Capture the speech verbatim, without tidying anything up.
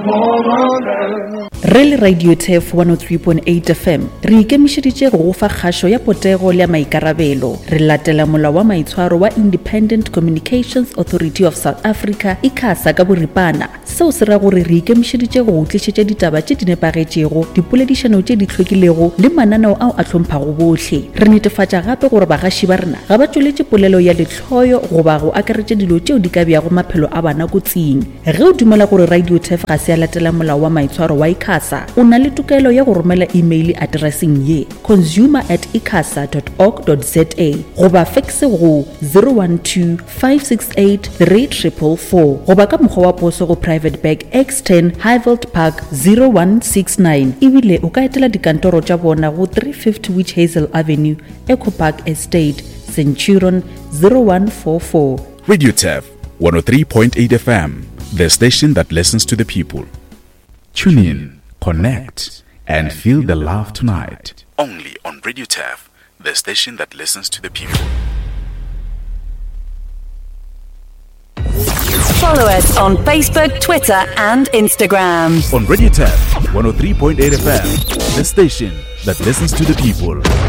Re le Radio T F one oh three point eight F M re ikemišeditše go go fa kgašo ya potego le ya maikarabelo. Re latela molao wa maitshwaro wa Independent Communications Authority of South Africa ICASA ka boripana. Seo se ra gore re ikemišeditše go go tlišetša ditaba tše di nepagetšego, dipoledišano tše di hlwekilego le mananeo ao a hlomphang bohle. Re netefatša gape gore bagaši ba rena ga ba tšweletše polelo ya letlhoyo goba go akaretša dilo tšeo di ka beago maphelo a bana kotsing. Ge o dumela gore Radio T F ga se a latela molao wa maitshwaro wa ICASA, o na le tokelo ya go romela email addressing ye consumer at icasa dot org dot za goba faxe go zero one two five six eight three four four four goba ka mokgwa wa poso go Private Bag X ten Highveld Park zero one six nine. Ebile o ka etela dikantoro tša bona go three fifty Witch Hazel Avenue, Echo Park Estate, Centurion zero one four four. Radio T F one oh three point eight F M, the station that listens to the people. Tune in, connect, and feel the love tonight. Only on Radio T F, the station that listens to the people. Follow us on Facebook, Twitter, and Instagram. On Radio T F one oh three point eight F M, the station that listens to the people.